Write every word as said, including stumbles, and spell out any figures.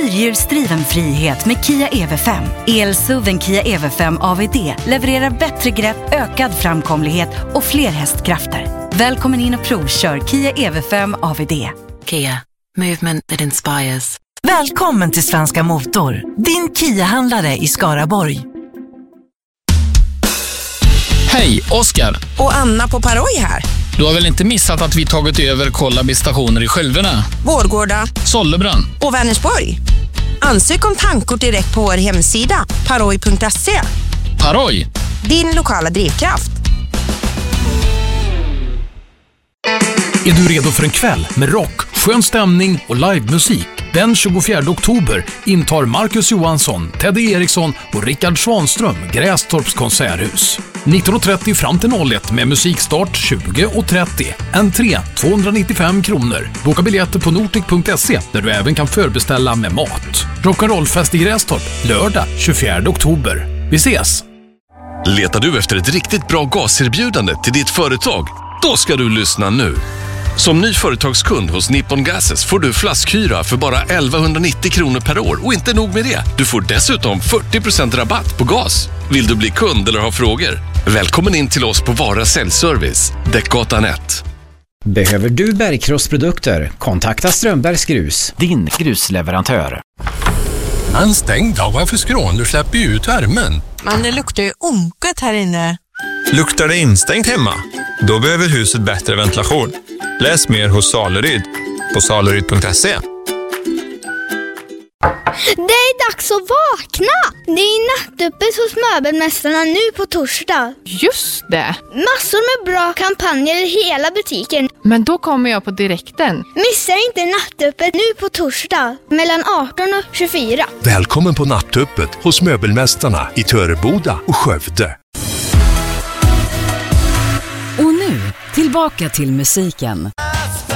Fyrhjulsdriven frihet med Kia E V fem. El-suven Kia E V fem A V D levererar bättre grepp, ökad framkomlighet och fler hästkrafter. Välkommen in och provkör Kia E V fem A V D. Kia, movement that inspires. Välkommen till Svenska Motor, din Kia-handlare i Skaraborg. Hej, Oskar. Och Anna på Paroj här. Du har väl inte missat att vi tagit över Kollaby stationer i Skälverna, Vårgårda, Sollebrand och Vänersborg. Ansök om tankkort direkt på vår hemsida paroj punkt se. Paroj, din lokala drivkraft. Är du redo för en kväll med rock, skön stämning och livemusik? Den tjugofjärde oktober intar Marcus Johansson, Teddy Eriksson och Rickard Svanström Grästorps konserthus. nitton och trettio fram till noll ett med musikstart tjugo och trettio. Entré tvåhundranittiofem kronor. Boka biljetter på nordic punkt se där du även kan förbeställa med mat. Rock'n'rollfest i Grästorp lördag tjugofjärde oktober. Vi ses! Letar du efter ett riktigt bra gaserbjudande till ditt företag? Då ska du lyssna nu. Som ny företagskund hos Nippon Gases får du flaskhyra för bara elvahundranittio kronor per år. Och inte nog med det, du får dessutom fyrtio procent rabatt på gas. Vill du bli kund eller ha frågor? Välkommen in till oss på Vara Säljservice, Däckgatan ett. Behöver du bergkrossprodukter? Kontakta Strömbergs Grus, din grusleverantör. Men stäng då, varför skrån? Du släpper ju ut värmen. Men det luktar ju onket här inne. Luktar det instängt hemma? Då behöver huset bättre ventilation. Läs mer hos Saleryd på saleryd punkt se. Det är dags att vakna! Det är nattöppet hos Möbelmästarna nu på torsdag. Just det! Massor med bra kampanjer i hela butiken. Men då kommer jag på direkten. Missa inte nattöppet nu på torsdag mellan arton och tjugofyra. Välkommen på nattöppet hos Möbelmästarna i Töreboda och Skövde. Och nu, tillbaka till musiken.